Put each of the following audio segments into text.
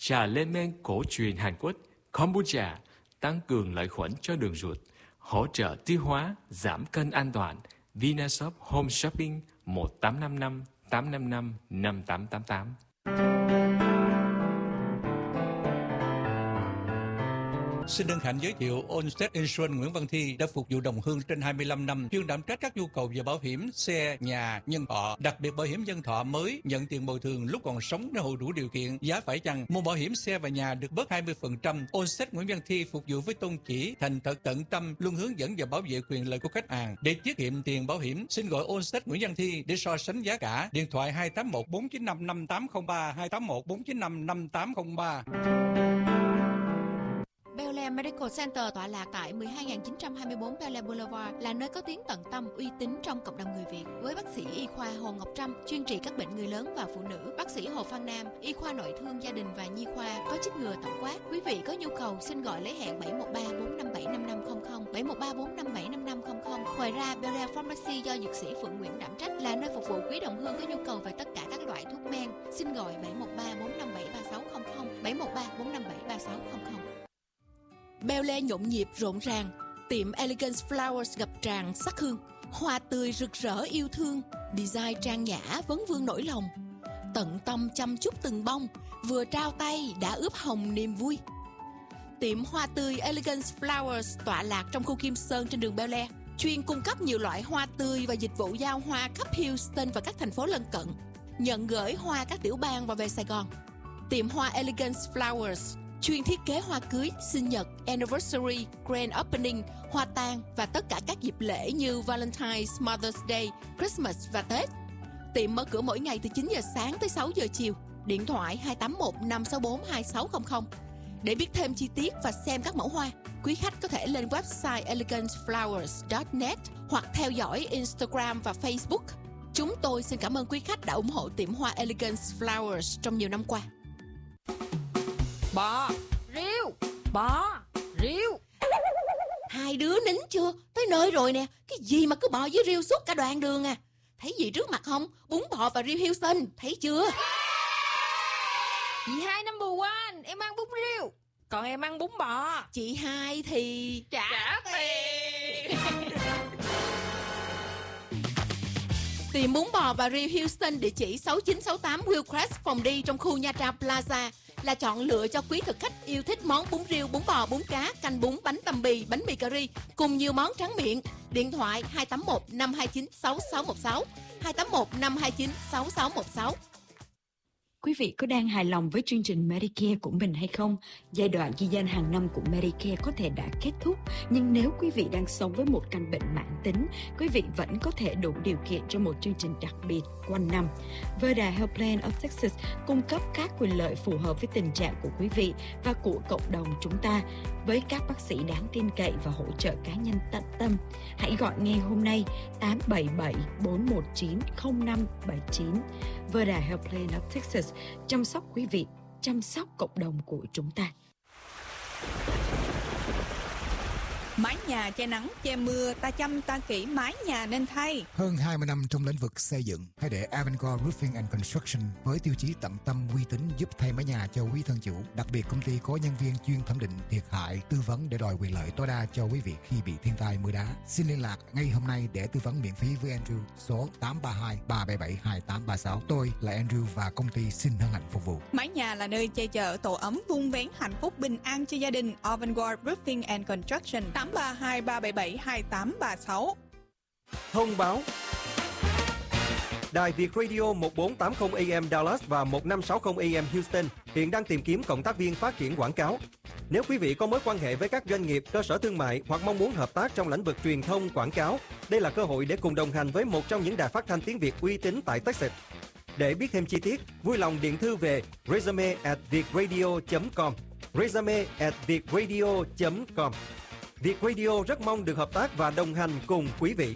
trà lên men cổ truyền Hàn Quốc Kombucha tăng cường lợi khuẩn cho đường ruột, hỗ trợ tiêu hóa, giảm cân an toàn. Vinashop Home Shopping 1855 855 5888. Xin hân hạnh giới thiệu Allstate Insurance Nguyễn Văn Thi đã phục vụ đồng hương trên 25 năm, chuyên đảm trách các nhu cầu về bảo hiểm xe, nhà, nhân thọ, đặc biệt bảo hiểm nhân thọ mới nhận tiền bồi thường lúc còn sống nếu hộ đủ điều kiện, giá phải chăng. Mua bảo hiểm xe và nhà được bớt 20%. Allstate Nguyễn Văn Thi phục vụ với tôn chỉ thành thật tận tâm, luôn hướng dẫn và bảo vệ quyền lợi của khách hàng. Để tiết kiệm tiền bảo hiểm, xin gọi Allstate Nguyễn Văn Thi để so sánh giá cả. Điện thoại 281 495 5803 281 495 5803. Bel Air Medical Center tọa lạc tại 12924 Bel Air Boulevard là nơi có tiếng tận tâm, uy tín trong cộng đồng người Việt. Với bác sĩ y khoa Hồ Ngọc Trâm chuyên trị các bệnh người lớn và phụ nữ, bác sĩ Hồ Phan Nam y khoa nội thương gia đình và nhi khoa có chích ngừa tổng quát. Quý vị có nhu cầu xin gọi lấy hẹn 713 457 5500 713 457 5500. Ngoài ra, Bel Air Pharmacy do dược sĩ Phượng Nguyễn đảm trách là nơi phục vụ quý đồng hương có nhu cầu về tất cả các loại thuốc men. Xin gọi 713 457 3600 713 457 3600. Bel Air nhộn nhịp rộn ràng, tiệm Elegance Flowers ngập tràn sắc hương, hoa tươi rực rỡ yêu thương, design trang nhã vấn vương nỗi lòng, tận tâm chăm chút từng bông, vừa trao tay đã ướp hồng niềm vui. Tiệm hoa tươi Elegance Flowers tọa lạc trong khu Kim Sơn trên đường Bel Air, chuyên cung cấp nhiều loại hoa tươi và dịch vụ giao hoa khắp Houston và các thành phố lân cận, nhận gửi hoa các tiểu bang và về Sài Gòn. Tiệm hoa Elegance Flowers chuyên thiết kế hoa cưới, sinh nhật, anniversary, grand opening, hoa tang và tất cả các dịp lễ như Valentine's, Mother's Day, Christmas và Tết. Tiệm mở cửa mỗi ngày từ 9 giờ sáng tới 6 giờ chiều. Điện thoại 281 564 2600. Để biết thêm chi tiết và xem các mẫu hoa, quý khách có thể lên website eleganceflowers.net hoặc theo dõi Instagram và Facebook. Chúng tôi xin cảm ơn quý khách đã ủng hộ tiệm hoa Elegance Flowers trong nhiều năm qua. Bò, riêu, bò, riêu. Hai đứa nín chưa? Tới nơi rồi nè. Cái gì mà cứ bò với riêu suốt cả đoạn đường à? Thấy gì trước mặt không? Bún bò và riêu Houston, thấy chưa? Chị hai number one, em ăn bún riêu, còn em ăn bún bò. Chị hai thì trả tiền. Tìm bún bò và riêu Houston địa chỉ 6968 Willcrest phòng đi trong khu Nha Trang Plaza là chọn lựa cho quý thực khách yêu thích món bún riêu, bún bò, bún cá, canh bún, bánh tằm bì, bánh mì cà ri cùng nhiều món tráng miệng. Điện thoại 281 529 6616 281 529 6616. Quý vị có đang hài lòng với chương trình Medicare của mình hay không? Giai đoạn ghi danh hàng năm của Medicare có thể đã kết thúc, nhưng nếu quý vị đang sống với một căn bệnh mãn tính, quý vị vẫn có thể đủ điều kiện cho một chương trình đặc biệt quanh năm. Verda Health Plan of Texas cung cấp các quyền lợi phù hợp với tình trạng của quý vị và của cộng đồng chúng ta, với các bác sĩ đáng tin cậy và hỗ trợ cá nhân tận tâm. Hãy gọi ngay hôm nay 877 419 0579. Verda Health Plan of Texas, chăm sóc quý vị, chăm sóc cộng đồng của chúng ta. Mái nhà che nắng, che mưa, ta chăm ta kỹ mái nhà nên thay. Hơn 20 năm trong lĩnh vực xây dựng, hãy để Avangard Roofing and Construction với tiêu chí tận tâm uy tín giúp thay mái nhà cho quý thân chủ. Đặc biệt công ty có nhân viên chuyên thẩm định thiệt hại, tư vấn để đòi quyền lợi tối đa cho quý vị khi bị thiên tai mưa đá. Xin liên lạc ngay hôm nay để tư vấn miễn phí với Andrew số 832 377 2836. Tôi là Andrew và công ty xin hân hạnh phục vụ. Mái nhà là nơi che chở tổ ấm vun vén hạnh phúc bình an cho gia đình. Avangard Roofing and Construction 832 377 2836. Thông báo: Đài Việt Radio 1480 AM Dallas và 1560 AM Houston hiện đang tìm kiếm cộng tác viên phát triển quảng cáo. Nếu quý vị có mối quan hệ với các doanh nghiệp, cơ sở thương mại hoặc mong muốn hợp tác trong lĩnh vực truyền thông quảng cáo, đây là cơ hội để cùng đồng hành với một trong những đài phát thanh tiếng Việt uy tín tại Texas. Để biết thêm chi tiết, vui lòng điện thư về resume@vietradio.com resume@vietradio.com. Việt Radio rất mong được hợp tác và đồng hành cùng quý vị.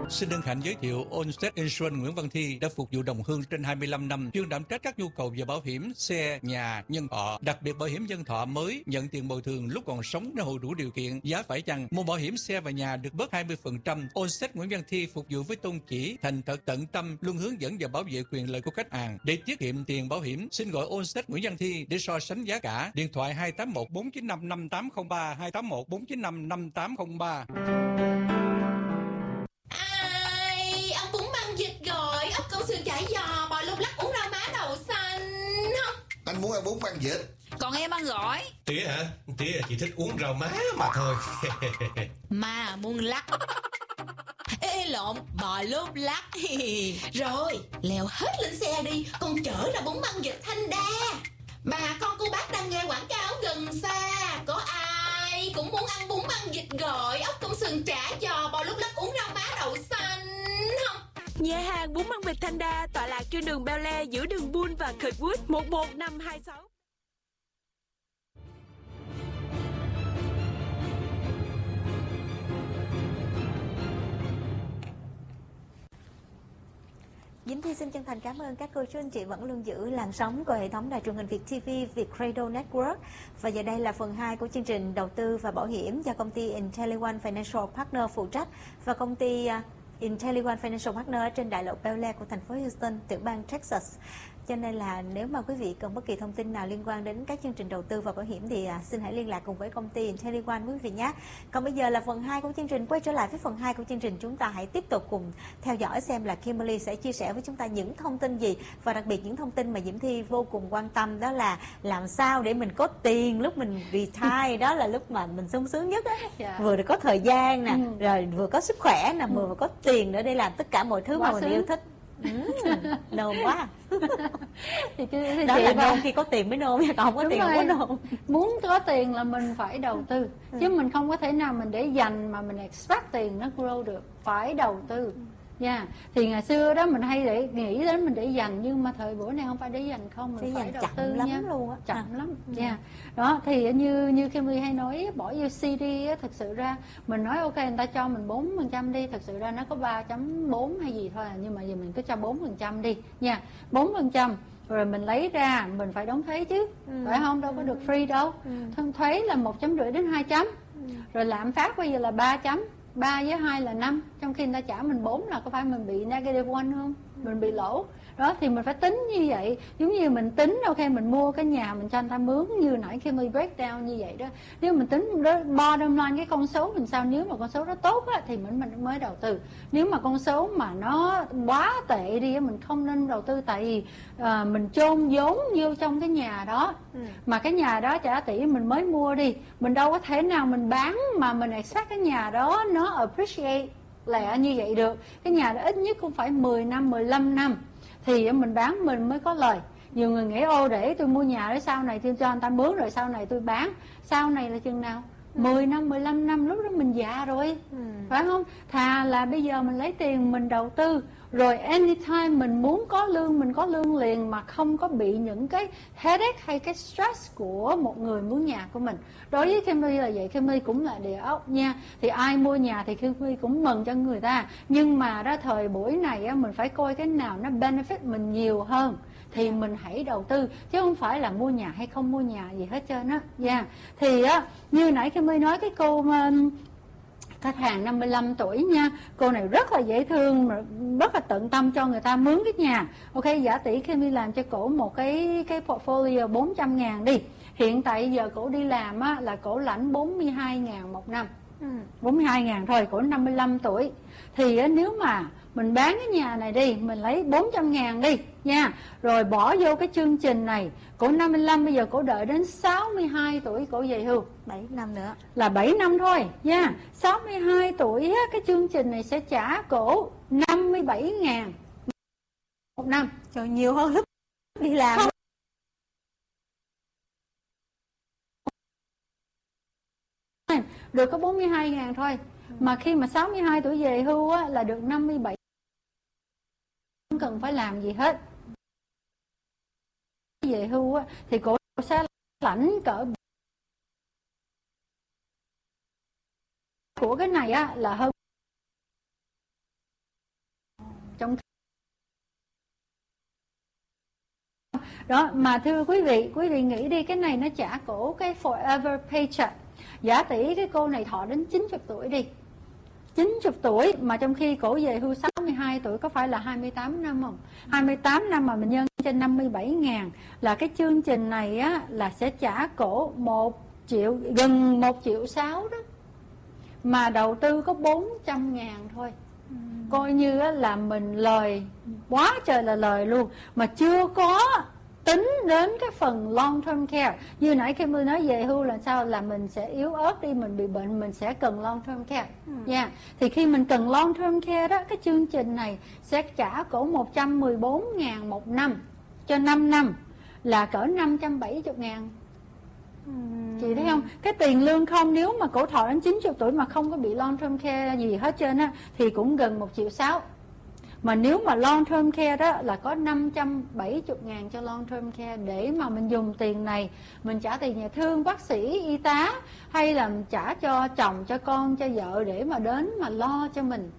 Xin hân hạnh giới thiệu Allstate Insurance Nguyễn Văn Thi đã phục vụ đồng hương trên 25 năm, chuyên đảm trách các nhu cầu về bảo hiểm xe, nhà, nhân thọ, đặc biệt bảo hiểm nhân thọ mới, nhận tiền bồi thường lúc còn sống nếu hộ đủ điều kiện, giá phải chăng. Mua bảo hiểm xe và nhà được bớt 20%. Allstate Nguyễn Văn Thi phục vụ với tôn chỉ thành thật tận tâm, luôn hướng dẫn và bảo vệ quyền lợi của khách hàng. Để tiết kiệm tiền bảo hiểm, xin gọi Allstate Nguyễn Văn Thi để so sánh giá cả. Điện thoại 281 495 5803 281 495 5803. Ông bún băng vịt gọi, ốc câu sườn chả giò, bò lúc lắc uống rau má đậu xanh không? Anh muốn ăn bún băng vịt. Còn em ăn gỏi. Tía hả? Tía chỉ thích uống rau má mà thôi. Mà muốn lắc. Ê lộn, bò lốp lắc. Rồi, leo hết lên xe đi, con chở ra bún băng vịt Thanh Đa. Bà con cô bác đang nghe quảng cáo gần xa, có ai cũng muốn ăn bún băng vịt gọi, ốc công sườn chả giò, bò lúc lắc uống rau má đậu xanh không? Nhà hàng bún băng vịt Thanh Đa tọa lạc trên đường Bel Air giữa đường Bull và Kirkwood 11526. Diễm Thi xin chân thành cảm ơn các cô chú anh chị vẫn luôn giữ làn sóng của hệ thống đài truyền hình Việt TV, Vietcradle Network. Và giờ đây là phần 2 của chương trình đầu tư và bảo hiểm do công ty IntelliOne Financial Partner phụ trách và công ty IntelliOne Financial Partner ở trên đại lộ Bel Air của thành phố Houston, tiểu bang Texas. Cho nên là nếu mà quý vị cần bất kỳ thông tin nào liên quan đến các chương trình đầu tư và bảo hiểm thì xin hãy liên lạc cùng với công ty IntelliOne quý vị nhé. Còn bây giờ là phần 2 của chương trình. Quay trở lại với phần 2 của chương trình, chúng ta hãy tiếp tục cùng theo dõi xem là Kimberly sẽ chia sẻ với chúng ta những thông tin gì, và đặc biệt những thông tin mà Diễm Thi vô cùng quan tâm, đó là làm sao để mình có tiền lúc mình retire, đó là lúc mà mình sung sướng nhất á. Vừa được có thời gian nè, rồi vừa có sức khỏe nè, vừa có tiền nữa để làm tất cả mọi thứ mà mình yêu thích. Nôn quá. Đó là nôn khi có tiền mới nôn, còn không có tiền không có nôn. Muốn có tiền là mình phải đầu tư, chứ mình không có thể nào mình để dành mà mình expect tiền nó grow được, phải đầu tư nha. Thì ngày xưa đó mình hay để nghĩ đến mình để dành, nhưng mà thời buổi này không phải để dành không, mình phải đầu tư lắm nha. Luôn á. Chậm lắm nha. Đó thì như Kimberly hay nói, bỏ vô CD á, thực sự ra mình nói ok người ta cho mình 4% đi, thực sự ra nó có 3.4 hay gì thôi nhưng mà giờ mình cứ cho 4% đi nha. 4% rồi mình lấy ra mình phải đóng thuế chứ, phải không? Đâu có được free đâu. Thuế là 1.5 đến 2 chấm. Rồi lạm phát bây giờ là 3 chấm. 3 với 2 là 5, trong khi người ta trả mình 4 là có phải mình bị negative one không? Mình bị lỗ. Đó thì mình phải tính như vậy. Giống như mình tính ok mình mua cái nhà mình cho người ta mướn như nãy khi mình break down như vậy đó. Nếu mình tính bottom line cái con số mình sao, nếu mà con số đó tốt á, thì mình mới đầu tư. Nếu mà con số mà nó quá tệ đi mình không nên đầu tư, tại vì mình chôn vốn vô trong cái nhà đó. Mà cái nhà đó trả tỷ mình mới mua đi, mình đâu có thể nào mình bán mà mình expect cái nhà đó nó appreciate lẹ như vậy được. Cái nhà đó ít nhất cũng phải 10 năm, 15 năm thì mình bán mình mới có lời. Nhiều người nghĩ ô để tôi mua nhà để sau này tôi cho người ta mướn rồi sau này tôi bán. Sau này là chừng nào? 10 năm, 15 năm, lúc đó mình già rồi. Phải không? Thà là bây giờ mình lấy tiền mình đầu tư, rồi anytime mình muốn có lương mình có lương liền, mà không có bị những cái headache hay cái stress của một người muốn nhà của mình. Đối với Kimberly là vậy, Kimberly cũng là địa ốc nha. Thì ai mua nhà thì Kimberly cũng mừng cho người ta. Nhưng mà đó thời buổi này á, mình phải coi cái nào nó benefit mình nhiều hơn thì mình hãy đầu tư, chứ không phải là mua nhà hay không mua nhà gì hết trơn á. Thì á, như nãy Kimberly nói cái cô khách hàng 55 tuổi nha, cô này rất là dễ thương, rất là tận tâm cho người ta mướn cái nhà. Ok, giả tỷ khi đi làm cho cổ một cái portfolio 400.000 đi. Hiện tại giờ cổ đi làm á, là cổ lãnh 42.000 một năm. 42.000 thôi, cổ 55 tuổi. Thì nếu mà mình bán cái nhà này đi, mình lấy 400.000 đi nha, rồi bỏ vô cái chương trình này, cổ 55, bây giờ cổ đợi đến 62 tuổi cổ về hưu. 7 năm nữa. Là 7 năm thôi nha. 62 tuổi á, cái chương trình này sẽ trả cổ 57.000 một năm. Trời, nhiều hơn lúc đi làm. Được có 42.000 thôi. Mà khi mà 62 tuổi về hưu á, là được 57. Không cần phải làm gì hết. Về hưu á, thì cổ sẽ lãnh cỡ của cái này á, là hơn trong đó. Mà thưa quý vị nghĩ đi, cái này nó trả cổ cái Forever Paycheck. Giả tỷ cái cô này thọ đến 90 tuổi đi, 90 tuổi mà trong khi cổ về hưu 62 tuổi, có phải là 28 năm không? 28 năm mà mình nhân trên 57.000 là cái chương trình này á là sẽ trả cổ 1 triệu, gần 1,6 triệu đó. Mà đầu tư có 400.000 thôi. Coi như á là mình lời quá trời là lời luôn, mà chưa có tính đến cái phần long term care. Như nãy Kim Ly nói về hưu là sao, là mình sẽ yếu ớt đi, mình bị bệnh, mình sẽ cần long term care. Thì khi mình cần long term care đó, cái chương trình này sẽ trả cổ 114.000 một năm cho 5 năm, là cỡ 570.000. Chị thấy không? Cái tiền lương không, nếu mà cổ thọ đến 90 tuổi mà không có bị long term care gì hết trơn á, thì cũng gần 1,6 triệu. Mà nếu mà long term care đó là có 570.000 cho long term care, để mà mình dùng tiền này mình trả tiền nhà thương, bác sĩ, y tá, hay là trả cho chồng, cho con, cho vợ để mà đến mà lo cho mình.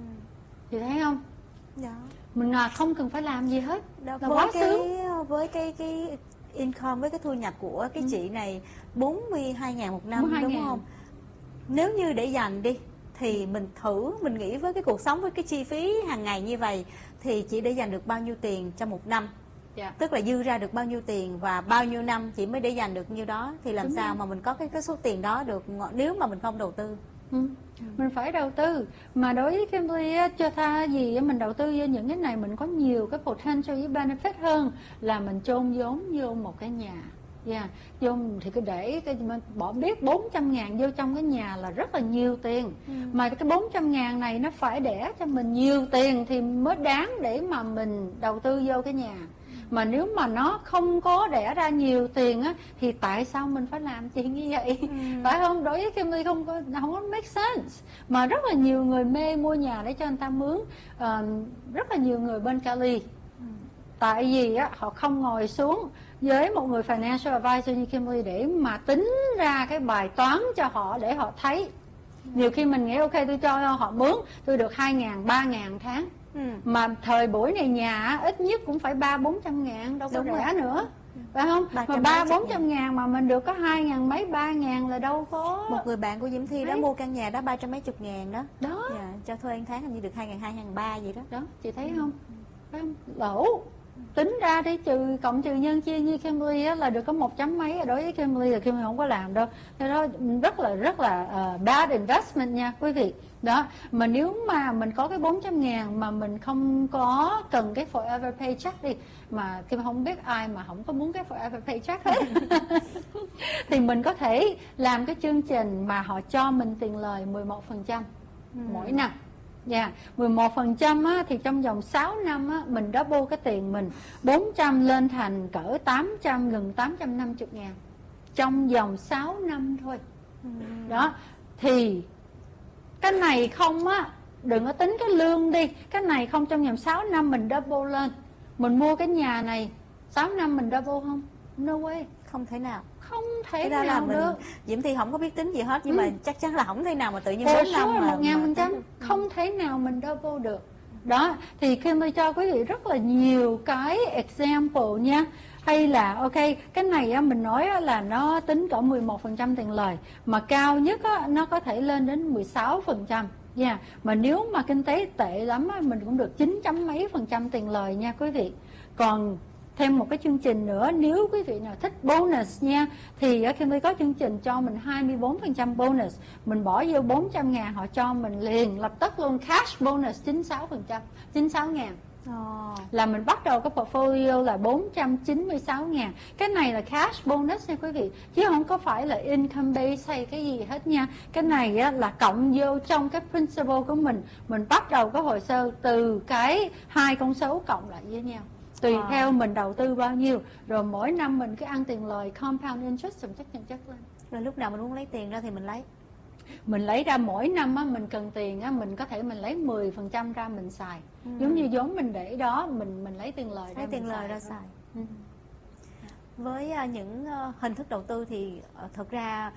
Chị thấy không? Dạ. Mình không cần phải làm gì hết. Đó, là quá sướng. Với cái income, với cái thu nhập của cái chị này 42.000 một năm, 42.000. Đúng không? Nếu như để dành đi thì mình nghĩ với cái cuộc sống, với cái chi phí hàng ngày như vậy, thì chị để dành được bao nhiêu tiền trong một năm? Tức là dư ra được bao nhiêu tiền và bao nhiêu năm chị mới để dành được nhiêu đó, thì làm sao mà mình có cái số tiền đó được nếu mà mình không đầu tư? Mình phải đầu tư. Mà đối với Kimberly cho tha gì mình đầu tư vô những cái này, mình có nhiều cái potential với benefit hơn là mình chôn vốn vô một cái nhà. Vô thì cứ để bỏ biết 400.000 vô trong cái nhà là rất là nhiều tiền. Mà cái 400.000 này nó phải đẻ cho mình nhiều tiền thì mới đáng để mà mình đầu tư vô cái nhà. Mà nếu mà nó không có đẻ ra nhiều tiền á, thì tại sao mình phải làm chuyện như vậy? Phải không? Đối với Kimberly không có make sense. Mà rất là nhiều người mê mua nhà để cho người ta mướn. Rất là nhiều người bên Cali, tại vì á, họ không ngồi xuống với một người financial advisor như Kimberly để mà tính ra cái bài toán cho họ để họ thấy. Nhiều khi mình nghĩ ok, tôi cho họ mướn, tôi được 2.000, 3.000 tháng. Mà thời buổi này nhà ít nhất cũng phải 300-400.000, đâu có rẻ nữa. Phải không? Mà 300-400.000 mà mình được có 2.000 mấy, 3.000 là đâu có. Một người bạn của Diễm Thi đó mua căn nhà đó 300 mấy chục ngàn đó. Đó. Cho thuê tháng hình như được 2.200, 2.300 vậy đó. Đó, chị thấy không? Phải không? Lỗ. Tính ra đi, cộng trừ nhân chia như Kimberly á, là được có 1 chấm mấy. Đối với Kimberly là Kimberly không có làm đâu. Thế đó rất là bad investment nha quý vị. Đó, mà nếu mà mình có cái 400.000 mà mình không có cần cái Forever Paycheck đi, mà Kim không biết ai mà không có muốn cái Forever Paycheck hết thì mình có thể làm cái chương trình mà họ cho mình tiền lời 11% mỗi năm. 11% á, thì trong vòng 6 năm á, mình double cái tiền mình 400 lên thành cỡ 800, gần 850.000 trong vòng 6 năm thôi. Đó, thì cái này không á, đừng có tính cái lương đi, cái này không, trong vòng 6 năm mình double lên. Mình mua cái nhà này 6 năm mình double không? No way. Không thể nào. Không thể nào được. Diễm Thi không có biết tính gì hết, nhưng mà chắc chắn là không thể nào mà tự nhiên 4 năm mà 1.000%, không thể nào mình double được. Đó, thì khi tôi cho quý vị rất là nhiều cái example nha. Hay là ok, cái này á, mình nói á, là nó tính cỡ 11% tiền lời, mà cao nhất á, nó có thể lên đến 16%. Mà nếu mà kinh tế tệ lắm á, mình cũng được 9 chấm mấy % tiền lời nha quý vị. Còn thêm một cái chương trình nữa, nếu quý vị nào thích bonus nha, thì ở Kimberly có chương trình cho mình 24% bonus. Mình bỏ vô 400.000, họ cho mình liền lập tức luôn cash bonus 96%, 96.000. Là mình bắt đầu cái portfolio là 496.000. Cái này là cash bonus nha quý vị, chứ không có phải là income base hay cái gì hết nha. Cái này á, là cộng vô trong cái principal của mình. Mình bắt đầu cái hồ sơ từ cái 2 con số cộng lại với nhau, tùy theo mình đầu tư bao nhiêu. Rồi mỗi năm mình cứ ăn tiền lời compound interest chồng chất lên. Rồi lúc nào mình muốn lấy tiền ra thì mình lấy. Mình lấy ra mỗi năm á, mình cần tiền á, mình có thể mình lấy 10% ra mình xài. Giống như vốn mình để đó, mình lấy tiền lời ra xài. Với những hình thức đầu tư thì thực ra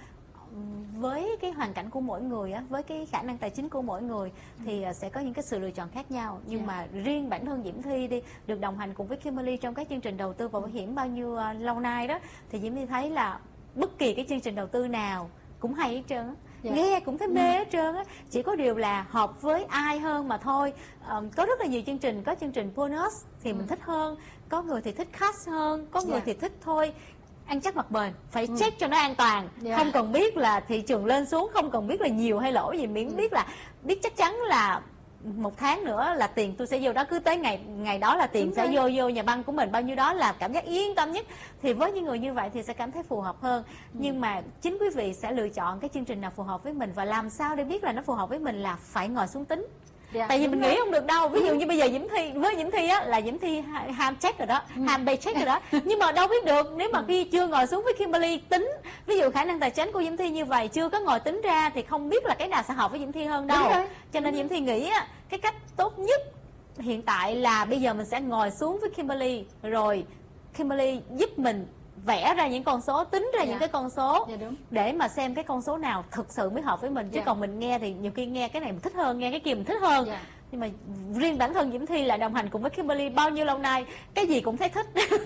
với cái hoàn cảnh của mỗi người á, với cái khả năng tài chính của mỗi người thì sẽ có những cái sự lựa chọn khác nhau. Nhưng mà riêng bản thân Diễm Thi đi, được đồng hành cùng với Kimberly trong các chương trình đầu tư và bảo hiểm bao nhiêu lâu nay đó, thì Diễm Thi thấy là bất kỳ cái chương trình đầu tư nào cũng hay hết trơn á. Nghe cũng thấy mê hết trơn á, chỉ có điều là hợp với ai hơn mà thôi. Có rất là nhiều chương trình, có chương trình bonus thì mình thích hơn, có người thì thích cash hơn, có người thì thích thôi ăn chắc mặc bền, phải check cho nó an toàn, không cần biết là thị trường lên xuống, không cần biết là nhiều hay lỗ gì, miễn biết chắc chắn là một tháng nữa là tiền tôi sẽ vô đó, cứ tới ngày đó là tiền sẽ vô nhà băng của mình bao nhiêu đó là cảm giác yên tâm nhất. Thì với những người như vậy thì sẽ cảm thấy phù hợp hơn. Nhưng mà chính quý vị sẽ lựa chọn cái chương trình nào phù hợp với mình, và làm sao để biết là nó phù hợp với mình là phải ngồi xuống tính. Tại vì mình nghĩ không được đâu. Ví dụ như bây giờ với Diễm Thi á, là Diễm Thi ham check rồi đó, ham bay check rồi đó. Nhưng mà đâu biết được nếu mà khi chưa ngồi xuống với Kimberly tính, ví dụ khả năng tài chính của Diễm Thi như vậy, chưa có ngồi tính ra thì không biết là cái nào sẽ hợp với Diễm Thi hơn đâu. Cho nên Diễm Thi nghĩ á, cái cách tốt nhất hiện tại là bây giờ mình sẽ ngồi xuống với Kimberly, rồi Kimberly giúp mình vẽ ra những con số, tính ra những cái con số để mà xem cái con số nào thực sự mới hợp với mình. Chứ còn mình nghe thì nhiều khi nghe cái này mình thích hơn, nghe cái kia mình thích hơn. Nhưng mà riêng bản thân Diễm Thi là đồng hành cùng với Kimberly bao nhiêu lâu nay, cái gì cũng thấy thích.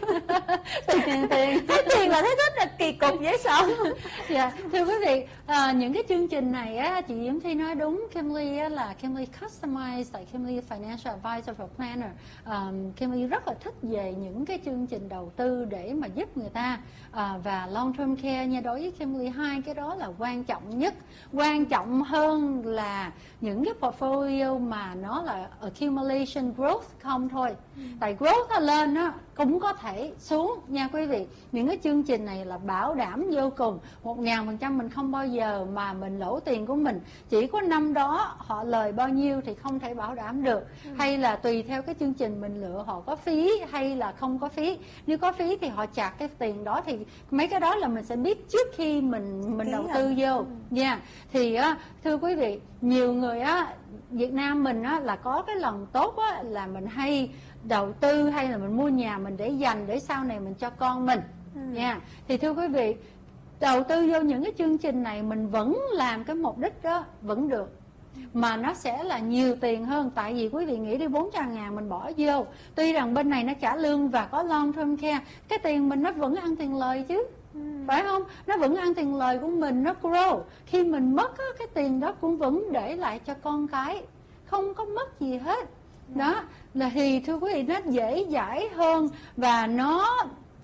Tiền thấy tiền là thấy thích, là kỳ cục dễ sợ. Thưa quý vị, những cái chương trình này á, chị Diễm Thi nói đúng. Kimberly á, là Kimberly customized, like Kimberly financial advisor or planner. Kimberly rất là thích về những cái chương trình đầu tư để mà giúp người ta, và long term care nha. Đối với Kimberly, hai cái đó là quan trọng nhất, quan trọng hơn là những cái portfolio mà nó là accumulation growth không thôi. Tại growth nó lên á cũng có thể xuống nha quý vị. Những cái chương trình này là bảo đảm vô cùng 1000%, mình không bao giờ mà mình lỗ tiền của mình. Chỉ có năm đó họ lời bao nhiêu thì không thể bảo đảm được. Hay là tùy theo cái chương trình mình lựa, họ có phí hay là không có phí. Nếu có phí thì họ chặt cái tiền đó, thì mấy cái đó là mình sẽ biết trước khi mình đầu tư vô nha. Thì thưa quý vị, nhiều người á, Việt Nam mình á, là có cái lần tốt á, là mình hay đầu tư hay là mình mua nhà mình để dành để sau này mình cho con mình nha. Thì thưa quý vị, đầu tư vô những cái chương trình này mình vẫn làm cái mục đích đó vẫn được, mà nó sẽ là nhiều tiền hơn. Tại vì quý vị nghĩ đi, 400.000 mình bỏ vô, tuy rằng bên này nó trả lương và có long term care, cái tiền mình nó vẫn ăn tiền lời chứ, phải không? Nó vẫn ăn tiền lời của mình, nó grow. Khi mình mất á, cái tiền đó cũng vẫn để lại cho con cái, không có mất gì hết. Đó là thì thưa quý vị, nó dễ dãi hơn và nó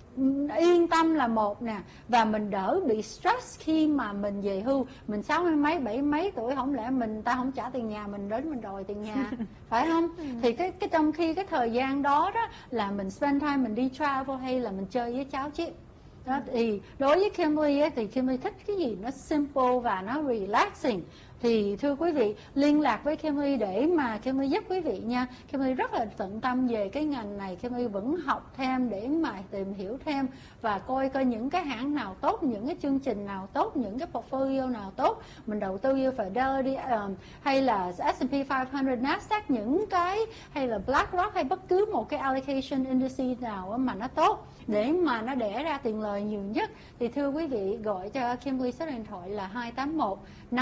yên tâm là một nè, và mình đỡ bị stress khi mà mình về hưu. Mình 60 mấy 70 mấy tuổi, không lẽ ta không trả tiền nhà, mình đến mình đòi tiền nhà phải không? Thì cái trong khi cái thời gian đó là mình spend time, mình đi travel hay là mình chơi với cháu chứ. Đó, thì đối với Kimberly ấy, thì Kimberly thích cái gì nó simple và nó relaxing. Thì thưa quý vị, liên lạc với Kimberly để mà Kimberly giúp quý vị nha. Kimberly rất là tận tâm về cái ngành này. Kimberly vẫn học thêm để mà tìm hiểu thêm và coi những cái hãng nào tốt, những cái chương trình nào tốt, những cái portfolio nào tốt. Mình đầu tư vô Fidelity hay là S&P 500, Nasdaq, những cái hay là BlackRock hay bất cứ một cái allocation indices nào mà nó tốt để mà nó đẻ ra tiền lời nhiều nhất. Thì thưa quý vị, gọi cho Kimberly số điện thoại là 281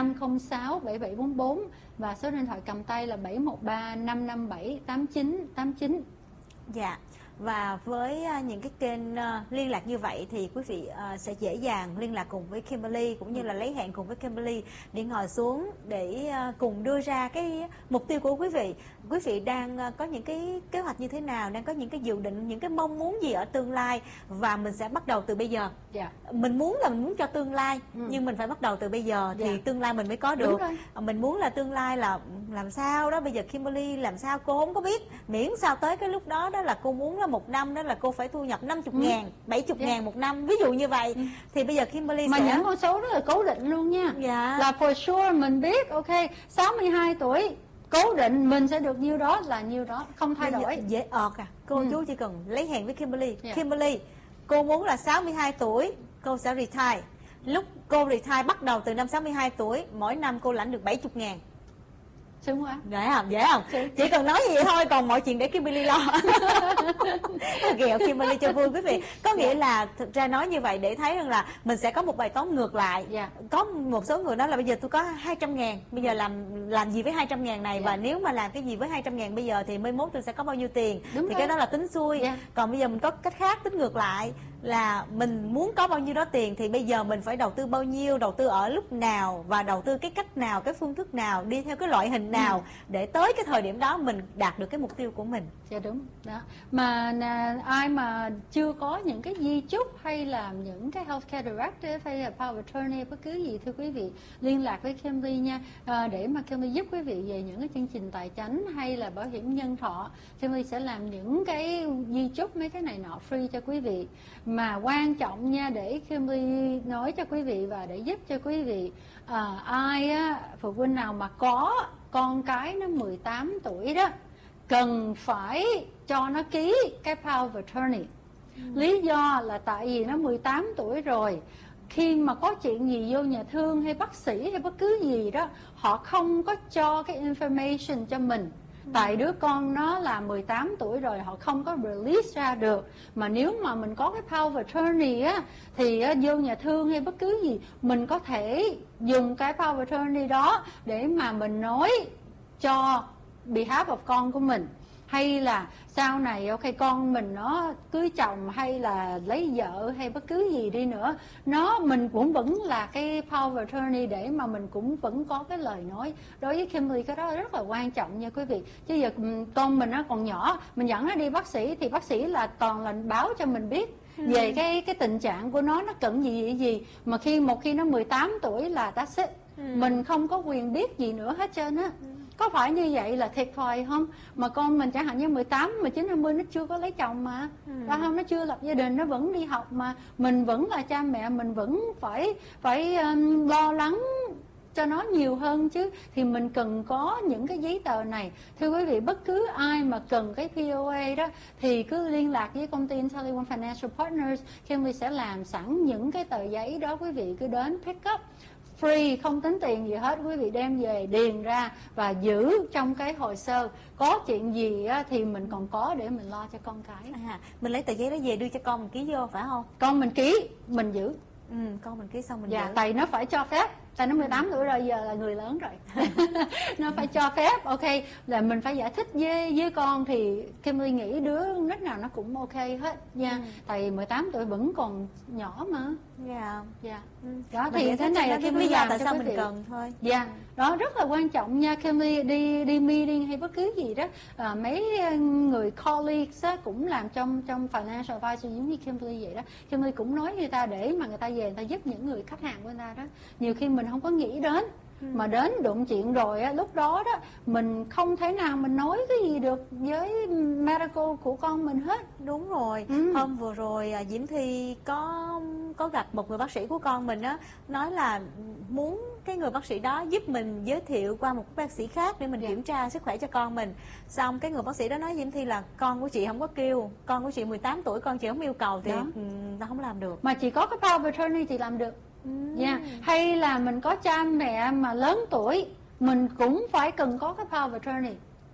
506 7744 và số điện thoại cầm tay là 713 557 8989. Dạ. Và với những cái kênh liên lạc như vậy thì quý vị sẽ dễ dàng liên lạc cùng với Kimberly, cũng như là lấy hẹn cùng với Kimberly để ngồi xuống để cùng đưa ra cái mục tiêu của quý vị. Quý vị đang có những cái kế hoạch như thế nào, đang có những cái dự định, những cái mong muốn gì ở tương lai, và mình sẽ bắt đầu từ bây giờ. Mình muốn cho tương lai, nhưng mình phải bắt đầu từ bây giờ thì tương lai mình mới có được. Mình muốn là tương lai là làm sao đó, bây giờ Kimberly làm sao cô không có biết, miễn sao tới cái lúc đó là cô muốn là một năm đó là cô phải thu nhập 50.000, 70.000 một năm, ví dụ như vậy. Thì bây giờ Kimberly mà sẽ... những con số rất là cố định luôn nha. Là for sure mình biết, ok, 62 tuổi cố định mình sẽ được nhiêu đó là nhiêu đó, không thay đổi. Dễ ọt à. Cô chú chỉ cần lấy hẹn với Kimberly. Kimberly, cô muốn là 62 tuổi cô sẽ retire. Lúc cô retire bắt đầu từ năm 62 tuổi, mỗi năm cô lãnh được 70.000. Sướng quá. Dễ không? Chỉ cần nói gì vậy thôi, còn mọi chuyện để Kimberly lo. Ghẹo Kimberly cho vui quý vị. Có nghĩa là thực ra nói như vậy để thấy rằng là mình sẽ có một bài toán ngược lại. Có một số người nói là bây giờ tôi có 200.000, bây giờ làm gì với 200.000 này, và nếu mà làm cái gì với 200.000 bây giờ thì 11 tôi sẽ có bao nhiêu tiền. Thì cái đó là tính xuôi. Còn bây giờ mình có cách khác tính ngược lại, là mình muốn có bao nhiêu đó tiền thì bây giờ mình phải đầu tư bao nhiêu, đầu tư ở lúc nào, và đầu tư cái cách nào, cái phương thức nào, đi theo cái loại hình nào để tới cái thời điểm đó mình đạt được cái mục tiêu của mình. Dạ đúng đó. Mà ai mà chưa có những cái di chúc hay là những cái healthcare directive hay là power of attorney bất cứ gì, thưa quý vị liên lạc với Kimberly nha, để mà Kimberly giúp quý vị về những cái chương trình tài chánh hay là bảo hiểm nhân thọ. Kimberly sẽ làm những cái di chúc, mấy cái này nọ free cho quý vị. Mà quan trọng nha, để Kimberly nói cho quý vị và để giúp cho quý vị, ai á, phụ huynh nào mà có con cái nó 18 tuổi đó, cần phải cho nó ký cái power of attorney. Lý do là tại vì nó 18 tuổi rồi, khi mà có chuyện gì vô nhà thương hay bác sĩ hay bất cứ gì đó, họ không có cho cái information cho mình. Tại đứa con nó là 18 tuổi rồi, họ không có release ra được. Mà nếu mà mình có cái power of attorney á, thì vô nhà thương hay bất cứ gì, mình có thể dùng cái power of attorney đó để mà mình nói cho behalf of con của mình. Hay là sau này ok, con mình nó cưới chồng hay là lấy vợ hay bất cứ gì đi nữa, mình cũng vẫn là cái power of attorney để mà mình cũng vẫn có cái lời nói. Đối với Kimberly cái đó rất là quan trọng nha quý vị. Chứ giờ con mình nó còn nhỏ, mình dẫn nó đi bác sĩ thì bác sĩ là toàn là báo cho mình biết về cái tình trạng của nó cần gì. Mà một khi nó 18 tuổi là that's it. Mình không có quyền biết gì nữa hết trơn á. Có phải như vậy là thiệt thòi không? Mà con mình chẳng hạn như 18, 19, 20 nó chưa có lấy chồng mà, không, nó chưa lập gia đình, nó vẫn đi học mà, mình vẫn là cha mẹ, mình vẫn phải lo lắng cho nó nhiều hơn chứ. Thì mình cần có những cái giấy tờ này. Thưa quý vị, bất cứ ai mà cần cái POA đó thì cứ liên lạc với công ty IntelliOne Financial Partners. Kimberly sẽ làm sẵn những cái tờ giấy đó, quý vị cứ đến pick up free, không tính tiền gì hết. Quý vị đem về điền ra và giữ trong cái hồ sơ. Có chuyện gì á, thì mình còn có để mình lo cho con cái. Mình lấy tờ giấy đó về đưa cho con mình ký vô phải không? Con mình ký, mình giữ. Con mình ký xong mình giữ. Tại nó phải cho phép. Tại nó 18 tuổi rồi, giờ là người lớn rồi. Nó phải cho phép, ok, là mình phải giải thích với con. Thì Kimberly nghĩ đứa nít nào nó cũng ok hết nha. Tại 18 tuổi vẫn còn nhỏ mà. Đó thì thế này là Kimberly làm tại sao mình cần thôi. Đó rất là quan trọng nha. Kimberly đi meeting hay bất cứ gì đó, mấy người colleagues á, cũng làm trong financial advisor giống như Kimberly vậy đó. Kimberly cũng nói người ta để mà người ta về người ta giúp những người khách hàng của người ta đó. Nhiều khi mình không có nghĩ đến, mà đến đụng chuyện rồi á, lúc đó đó mình không thể nào mình nói cái gì được với medical của con mình hết. Đúng rồi. Hôm vừa rồi Diễm Thi có gặp một người bác sĩ của con mình á, nói là muốn cái người bác sĩ đó giúp mình giới thiệu qua một bác sĩ khác để mình kiểm tra sức khỏe cho con mình. Xong cái người bác sĩ đó nói Diễm Thi là con của chị không có kêu, con của chị 18 tuổi, con chị không yêu cầu thì ta không làm được. Mà chỉ có cái power of attorney thì làm được. Hay là mình có cha mẹ mà lớn tuổi, mình cũng phải cần có cái power of attorney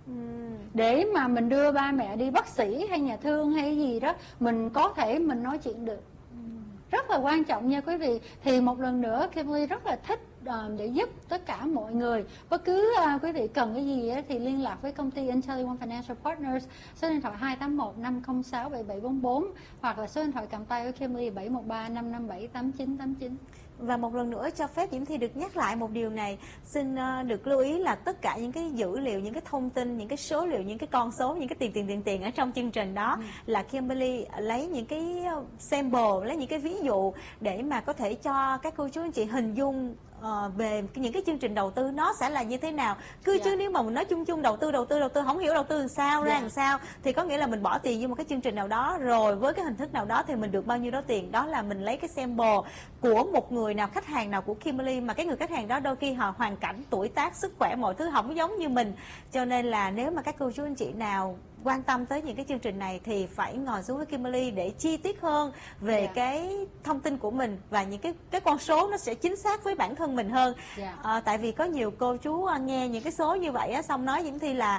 để mà mình đưa ba mẹ đi bác sĩ hay nhà thương hay gì đó, mình có thể mình nói chuyện được. Rất là quan trọng nha quý vị. Thì một lần nữa Kimberly rất là thích để giúp tất cả mọi người. Bất cứ quý vị cần cái gì thì liên lạc với công ty IntelliOne Financial Partners, số điện thoại 281 506 7744 hoặc là số điện thoại cầm tay của Kimberly 713 557 8989. Và một lần nữa cho phép Diễm Thi được nhắc lại một điều này. Xin được lưu ý là tất cả những cái dữ liệu, những cái thông tin, những cái số liệu, những cái con số, những cái tiền ở trong chương trình đó là Kimberly lấy những cái sample, lấy những cái ví dụ để mà có thể cho các cô chú anh chị hình dung về những cái chương trình đầu tư nó sẽ là như thế nào. Chứ nếu mà mình nói chung đầu tư không hiểu đầu tư làm sao ra làm sao thì có nghĩa là mình bỏ tiền vô một cái chương trình nào đó rồi với cái hình thức nào đó thì mình được bao nhiêu đó tiền. Đó là mình lấy cái sample của một người nào, khách hàng nào của Kimberly, mà cái người khách hàng đó đôi khi họ hoàn cảnh, tuổi tác, sức khỏe mọi thứ không giống như mình. Cho nên là nếu mà các cô chú anh chị nào quan tâm tới những cái chương trình này thì phải ngồi xuống với Kimberly để chi tiết hơn về cái thông tin của mình, và những cái con số nó sẽ chính xác với bản thân mình hơn. Tại vì có nhiều cô chú nghe những cái số như vậy á, xong nói Diễm Thi là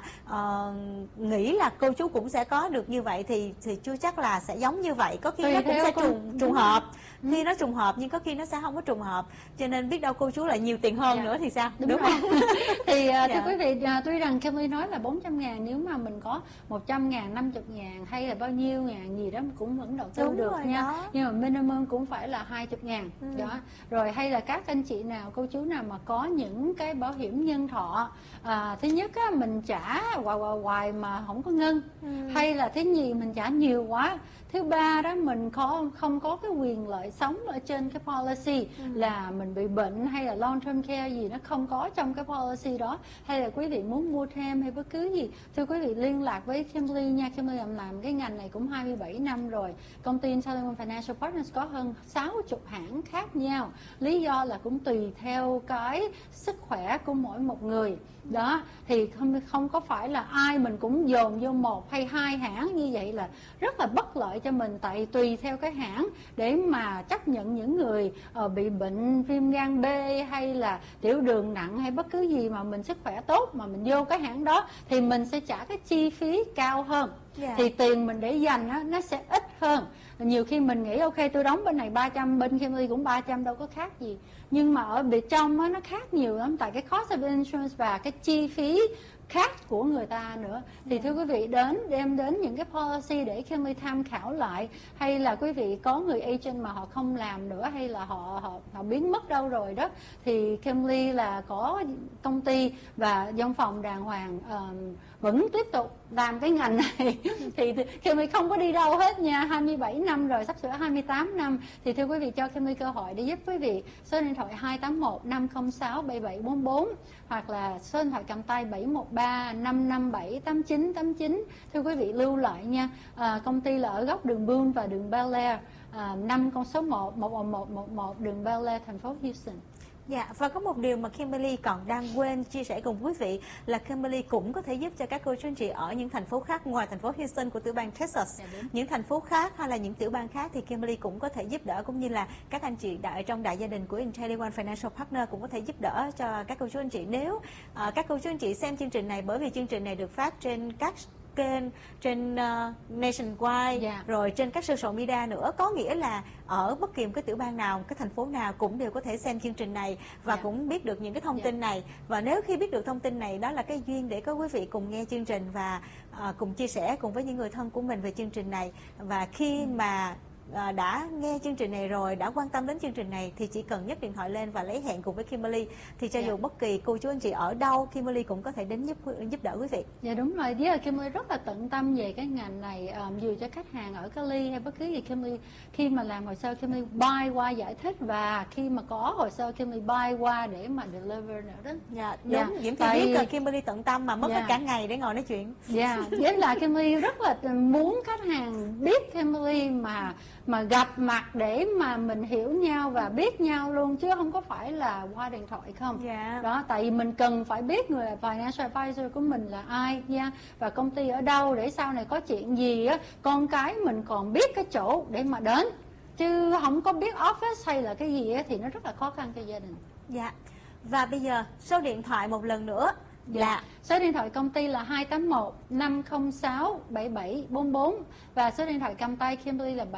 nghĩ là cô chú cũng sẽ có được như vậy, thì chưa chắc là sẽ giống như vậy. Có khi nó cũng sẽ trùng hợp, khi nó trùng hợp nhưng có khi nó sẽ không có trùng hợp, cho nên biết đâu cô chú lại nhiều tiền hơn nữa thì sao, đúng không? Thì thưa quý vị, tuy rằng Kimberly nói là 400.000, nếu mà mình có 100.000, 50.000 hay là bao nhiêu ngàn gì đó cũng vẫn đầu tư Đúng được rồi nha. đó. Nhưng mà minimum cũng phải là 20.000 đó. Rồi hay là các anh chị nào, cô chú nào mà có những cái bảo hiểm nhân thọ, thứ nhất á, mình trả hoài mà không có ngân, hay là thứ nhì mình trả nhiều quá, thứ ba đó mình không có cái quyền lợi sống ở trên cái policy, là mình bị bệnh hay là long term care gì nó không có trong cái policy đó, hay là quý vị muốn mua thêm hay bất cứ gì, thưa quý vị liên lạc với Kimberly nha. Kimberly làm cái ngành này cũng 27 năm rồi. Công ty Intelliwan Financial Partners có hơn 60 hãng khác nhau, lý do là cũng tùy theo cái sức khỏe của mỗi một người đó, thì không có phải là ai mình cũng dồn vô một hay hai hãng, như vậy là rất là bất lợi cho mình. Tại tùy theo cái hãng để mà chấp nhận những người bị bệnh viêm gan B hay là tiểu đường nặng hay bất cứ gì mà mình sức khỏe tốt mà mình vô cái hãng đó thì mình sẽ trả cái chi phí cao hơn. Thì tiền mình để dành á, nó sẽ ít hơn. Nhiều khi mình nghĩ ok tôi đóng bên này 300, bên Kimberly cũng 300, đâu có khác gì. Nhưng mà ở bên trong á, nó khác nhiều lắm, tại cái cost of insurance và cái chi phí khác của người ta nữa. Thì thưa quý vị, đem đến những cái policy để Kimberly tham khảo lại, hay là quý vị có người agent mà họ không làm nữa, hay là họ biến mất đâu rồi đó, thì Kimberly là có công ty và văn phòng đàng hoàng, vẫn tiếp tục làm cái ngành này. Thì Kimberly không có đi đâu hết nha, 27 năm rồi, sắp sửa 28 năm. Thì thưa quý vị, cho Kimberly cơ hội để giúp quý vị. Số điện thoại 281-506-7744 hoặc là số điện thoại cầm tay 713-557-8989. Thưa quý vị lưu lại nha. Công ty là ở góc đường Boone và đường Bel Air, 5 con số 11111 đường Bel Air, thành phố Houston. Dạ, và có một điều mà Kimberly còn đang quên chia sẻ cùng quý vị là Kimberly cũng có thể giúp cho các cô chú anh chị ở những thành phố khác ngoài thành phố Houston của tiểu bang Texas. Những thành phố khác hay là những tiểu bang khác thì Kimberly cũng có thể giúp đỡ, cũng như là các anh chị trong đại gia đình của Intelliwan Financial Partner cũng có thể giúp đỡ cho các cô chú anh chị. Nếu các cô chú anh chị xem chương trình này, bởi vì chương trình này được phát trên các kênh trên nationwide, rồi trên các social media nữa, có nghĩa là ở bất kỳ một cái tiểu bang nào, cái thành phố nào cũng đều có thể xem chương trình này và cũng biết được những cái thông tin này. Và nếu khi biết được thông tin này, đó là cái duyên để có quý vị cùng nghe chương trình và cùng chia sẻ cùng với những người thân của mình về chương trình này. Và khi mà đã nghe chương trình này rồi, đã quan tâm đến chương trình này thì chỉ cần nhấc điện thoại lên và lấy hẹn cùng với Kimberly, thì cho dù bất kỳ cô chú anh chị ở đâu, Kimberly cũng có thể đến giúp đỡ quý vị. Dạ đúng rồi, với là Kimberly rất là tận tâm về cái ngành này, dù cho khách hàng ở Cali hay bất cứ gì, Kimberly khi mà làm hồ sơ Kimberly buy qua giải thích, và khi mà có hồ sơ Kimberly buy qua để mà deliver nữa đó. Dạ đúng, Diễm Thi biết là Kimberly tận tâm mà mất hết cả ngày để ngồi nói chuyện. Dạ, với là Kimberly rất là muốn khách hàng biết Kimberly mà gặp mặt để mà mình hiểu nhau và biết nhau luôn, chứ không có phải là qua điện thoại không. Đó, tại vì mình cần phải biết người financial advisor của mình là ai nha, và công ty ở đâu, để sau này có chuyện gì á, con cái mình còn biết cái chỗ để mà đến, chứ không có biết office hay là cái gì á, thì nó rất là khó khăn cho gia đình. Dạ. Và bây giờ số điện thoại một lần nữa là số điện thoại công ty là 281-506-7744 và số điện thoại cầm tay Kimberly là